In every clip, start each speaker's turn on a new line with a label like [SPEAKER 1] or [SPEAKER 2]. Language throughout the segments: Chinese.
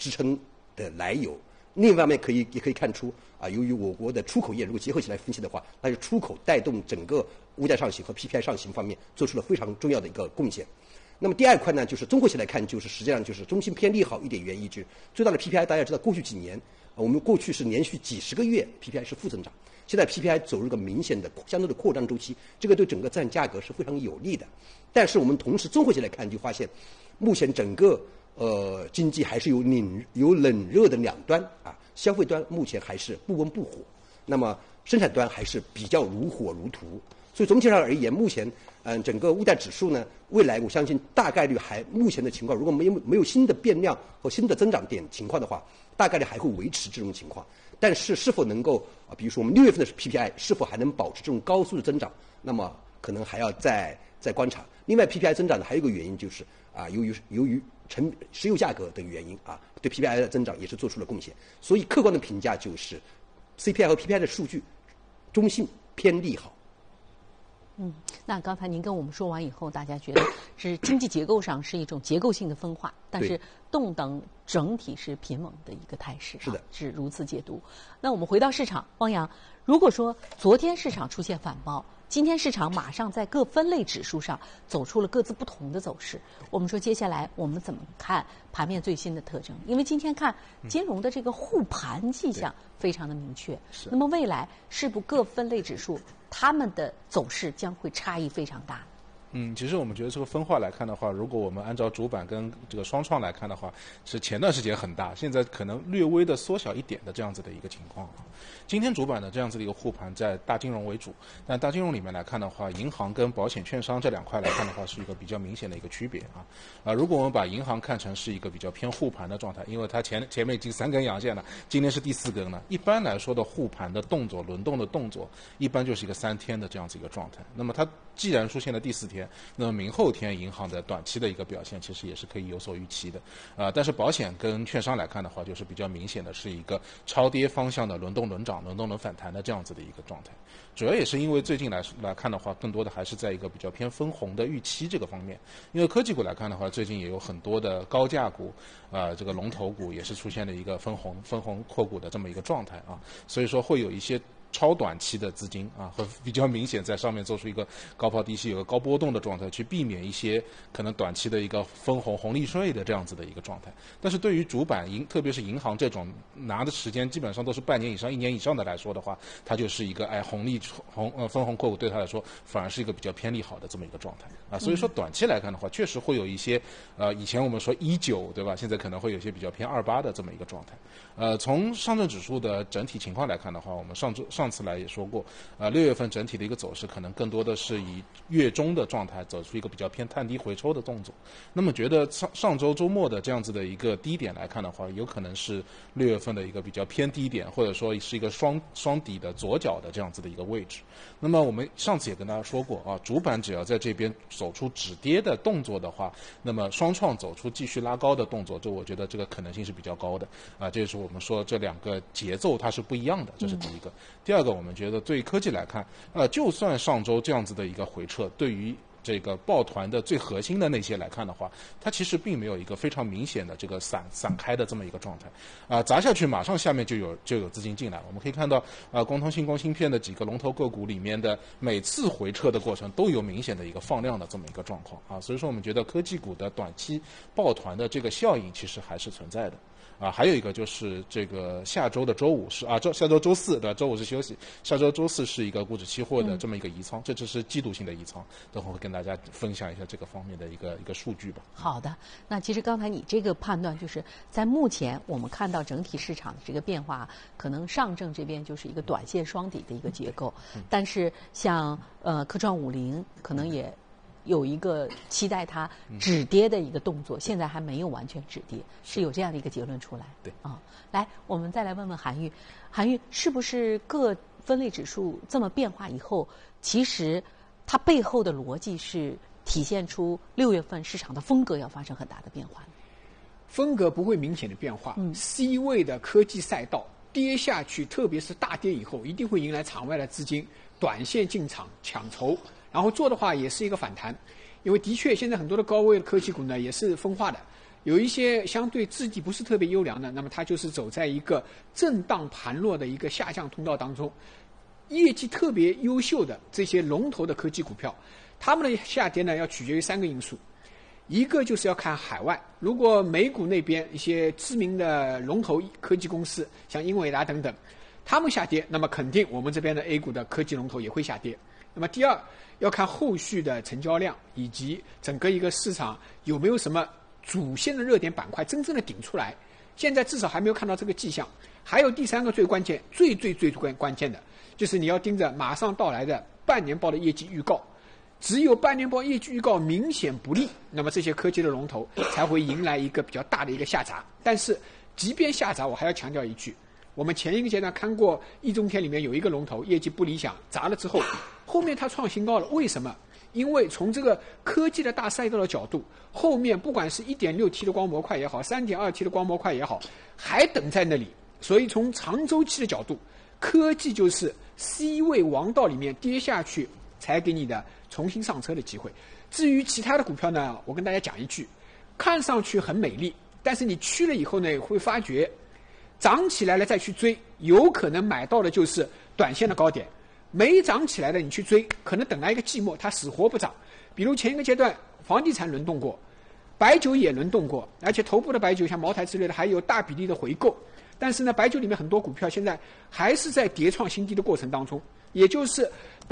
[SPEAKER 1] 支撑的来由。另一方面也可以看出由于我国的出口业如果结合起来分析的话，那是出口带动整个物价上行和 PPI 上行方面做出了非常重要的一个贡献。那么第二块呢，就是综合起来看，就是实际上就是中性偏利好一点原因，就是最大的 PPI 大家知道，过去几年我们过去是连续几十个月 PPI 是负增长，现在 PPI 走入一个明显的相对的扩张周期，这个对整个资产价格是非常有利的。但是我们同时综合起来看，就发现目前整个经济还是有冷热的两端消费端目前还是不温不火，那么生产端还是比较如火如荼。所以总体上而言，目前整个物价指数呢，未来我相信大概率目前的情况，如果没有新的变量和新的增长点情况的话，大概率还会维持这种情况。但是否能够比如说我们6月份的 PPI 是否还能保持这种高速的增长，那么可能还要再观察。另外 PPI 增长的还有一个原因就是由于石油价格的原因对 PPI 的增长也是做出了贡献。所以客观的评价就是 CPI 和 PPI 的数据中性偏利好。
[SPEAKER 2] 那刚才您跟我们说完以后，大家觉得是经济结构上是一种结构性的分化，但是动荡整体是平稳的一个态势。
[SPEAKER 1] 是的，
[SPEAKER 2] 是如此解读。那我们回到市场，汪洋，如果说昨天市场出现反包，今天市场马上在各分类指数上走出了各自不同的走势，我们说接下来我们怎么看盘面最新的特征？因为今天看金融的这个护盘迹象非常的明确，那么未来是不各分类指数它们的走势将会差异非常大？
[SPEAKER 3] 其实我们觉得这个分化来看的话，如果我们按照主板跟这个双创来看的话，是前段时间很大，现在可能略微的缩小一点的这样子的一个情况。今天主板的这样子的一个护盘在大金融为主，但大金融里面来看的话，银行跟保险券商这两块来看的话，是一个比较明显的一个区别如果我们把银行看成是一个比较偏护盘的状态，因为它前面已经3根阳线了，今天是第4根了。一般来说的护盘的动作，轮动的动作，一般就是一个3天的这样子一个状态。那么它既然出现了第4天，那么明后天银行的短期的一个表现其实也是可以有所预期的但是保险跟券商来看的话，就是比较明显的是一个超跌方向的轮动轮涨、轮动轮反弹的这样子的一个状态。主要也是因为最近来看的话，更多的还是在一个比较偏分红的预期这个方面。因为科技股来看的话，最近也有很多的高价股这个龙头股也是出现了一个分红扩股的这么一个状态所以说会有一些超短期的资金和比较明显在上面做出一个高抛低吸、有个高波动的状态，去避免一些可能短期的一个分红红利税的这样子的一个状态。但是对于主板特别是银行这种拿的时间基本上都是半年以上、1年以上的来说的话，它就是一个分红扩股对它来说反而是一个比较偏利好的这么一个状态所以说短期来看的话，确实会有一些以前我们说19对吧，现在可能会有些比较偏28的这么一个状态。从上证指数的整体情况来看的话，我们上次来也说过6月份整体的一个走势可能更多的是以月中的状态走出一个比较偏探低回抽的动作。那么觉得上周周末的这样子的一个低点来看的话，有可能是6月份的一个比较偏低点，或者说是一个双底的左脚的这样子的一个位置。那么我们上次也跟大家说过主板只要在这边走出止跌的动作的话，那么双创走出继续拉高的动作，这我觉得这个可能性是比较高的这就是我们说这两个节奏它是不一样的，这是第一个。第二个，我们觉得对科技来看就算上周这样子的一个回撤，对于这个抱团的最核心的那些来看的话，它其实并没有一个非常明显的这个散开的这么一个状态砸下去马上下面就有资金进来。我们可以看到光通信、光芯片的几个龙头个股里面的每次回撤的过程都有明显的一个放量的这么一个状况所以说我们觉得科技股的短期抱团的这个效应其实还是存在的还有一个就是这个下周的周五是下周周四对吧？周五是休息，下周周四是一个股指期货的这么一个移仓，这只是季度性的移仓，等会会跟大家分享一下这个方面的一个数据吧。
[SPEAKER 2] 好的，那其实刚才你这个判断就是在目前我们看到整体市场的这个变化，可能上证这边就是一个短线双底的一个结构，但是像科创50可能也有一个期待它止跌的一个动作，现在还没有完全止跌，是有这样的一个结论出来。
[SPEAKER 3] 对
[SPEAKER 2] 来，我们再来问问韩愈，韩愈是不是各分类指数这么变化以后，其实它背后的逻辑是体现出6月份市场的风格要发生很大的变化呢？
[SPEAKER 4] 风格不会明显的变化，C 位的科技赛道跌下去，特别是大跌以后，一定会迎来场外的资金短线进场抢筹。然后做的话也是一个反弹，因为的确现在很多的高位的科技股呢也是分化的， 有一些相对质地不是特别优良的，那么它就是走在一个震荡盘落的一个下降通道当中。业绩特别优秀的这些龙头的科技股票，它们的下跌呢要取决于3个因素。一个就是要看海外，如果美股那边一些知名的龙头科技公司，像英伟达等等，他们下跌，那么肯定我们这边的 A 股的科技龙头也会下跌。那么第二，要看后续的成交量以及整个一个市场有没有什么主线的热点板块真正的顶出来，现在至少还没有看到这个迹象。还有第3个最关键、最关键的，就是你要盯着马上到来的半年报的业绩预告。只有半年报业绩预告明显不利，那么这些科技的龙头才会迎来一个比较大的一个下砸。但是即便下砸，我还要强调一句，我们前一个阶段看过易中天里面有一个龙头业绩不理想，砸了之后，后面它创新高了。为什么？因为从这个科技的大赛道的角度，后面不管是 1.6T 的光模块也好， 3.2T 的光模块也好，还等在那里。所以从长周期的角度，科技就是 C 位王道里面跌下去才给你的重新上车的机会。至于其他的股票呢，我跟大家讲一句，看上去很美丽，但是你去了以后呢，会发觉涨起来了再去追，有可能买到的就是短线的高点，没涨起来的你去追，可能等来一个寂寞，它死活不涨。比如前一个阶段房地产轮动过，白酒也轮动过，而且头部的白酒像茅台之类的还有大比例的回购。但是呢，白酒里面很多股票现在还是在跌创新低的过程当中，也就是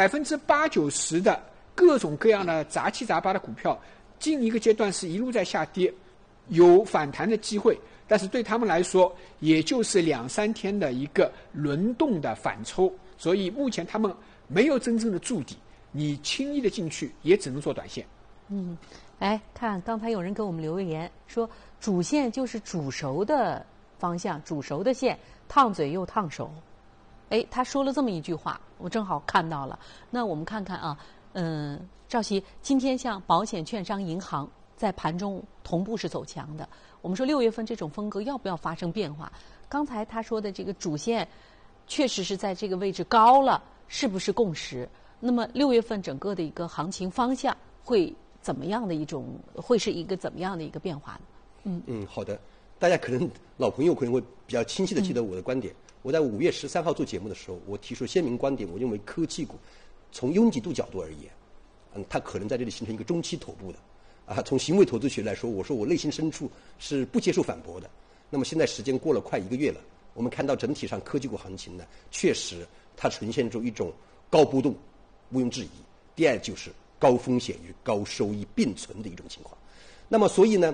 [SPEAKER 4] 80%-90%的各种各样的杂七杂八的股票，近一个阶段是一路在下跌，有反弹的机会，但是对他们来说，也就是2-3天的一个轮动的反抽，所以目前他们没有真正的筑底，你轻易的进去也只能做短线。
[SPEAKER 2] 来看刚才有人给我们留言说，主线就是煮熟的方向，煮熟的线，烫嘴又烫手。他说了这么一句话，我正好看到了。那我们看看啊，赵琦，今天像保险、券商、银行在盘中同步是走强的。我们说6月份这种风格要不要发生变化？刚才他说的这个主线确实是在这个位置高了，是不是共识？那么6月份整个的一个行情方向会怎么样的一种？会是一个怎么样的一个变化呢？
[SPEAKER 1] 好的。大家可能老朋友可能会比较清晰地记得我的观点。我在5月13号做节目的时候，我提出鲜明观点，我认为科技股从拥挤度角度而言，它可能在这里形成一个中期头部的。从行为投资学来说，我说我内心深处是不接受反驳的。那么现在时间过了快1个月了，我们看到整体上科技股行情呢，确实它呈现出一种高波动，毋庸置疑。第二就是高风险与高收益并存的一种情况。那么所以呢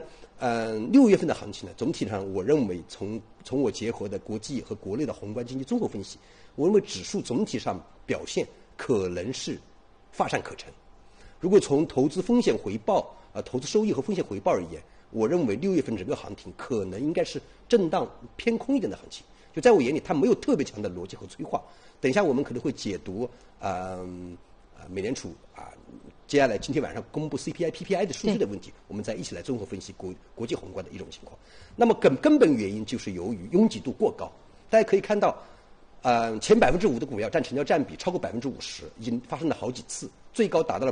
[SPEAKER 1] ，6月份的行情呢，总体上我认为从我结合的国际和国内的宏观经济综合分析，我认为指数总体上表现可能是乏善可陈。如果从投资风险回报投资收益和风险回报而言，我认为6月份整个行情可能应该是震荡偏空一点的行情。就在我眼里，它没有特别强的逻辑和催化。等一下我们可能会解读美联储接下来今天晚上公布 CPI、PPI 的数据的问题，我们再一起来综合分析国际宏观的一种情况。那么根本原因就是由于拥挤度过高。大家可以看到，前5%的股票占成交占比超过50%，已经发生了好几次，最高达到了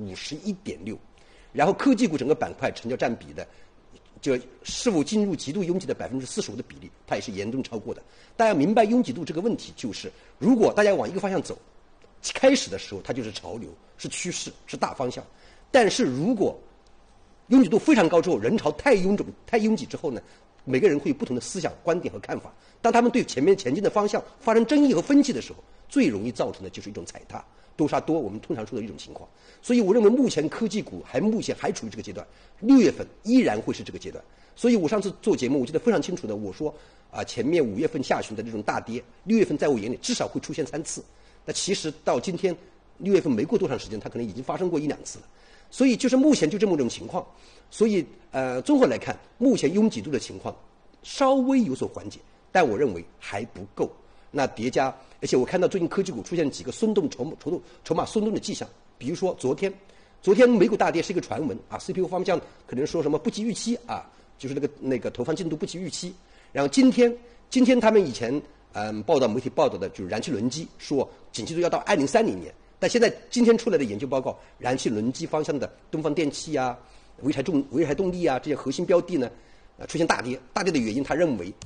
[SPEAKER 1] 51.6%。然后科技股整个板块成交占比的，就是否进入极度拥挤的45%的比例，它也是严重超过的。大家明白拥挤度这个问题，就是如果大家往一个方向走，开始的时候它就是潮流，是趋势，是大方向。但是如果拥挤度非常高之后，人潮太拥挤之后呢，每个人会有不同的思想、观点和看法。当他们对前面前进的方向发生争议和分歧的时候，最容易造成的就是一种踩踏、多杀多，我们通常说的一种情况。所以我认为目前科技股目前还处于这个阶段，6月份依然会是这个阶段。所以我上次做节目我记得非常清楚的，我说前面5月份下旬的这种大跌，6月份在我眼里至少会出现3次。那其实到今天6月份没过多长时间，它可能已经发生过1-2次了。所以就是目前就这么一种情况。所以综合来看，目前拥挤度的情况稍微有所缓解，但我认为还不够。那叠加，而且我看到最近科技股出现几个筹码松动的迹象。比如说昨天美股大跌是一个传闻CPU 方向可能说什么不及预期就是那个投放进度不及预期。然后今天他们以前媒体报道的就是燃气轮机说景气度要到2030年，但现在今天出来的研究报告，燃气轮机方向的东方电气潍柴动力啊这些核心标的呢，出现大跌。大跌的原因，他认为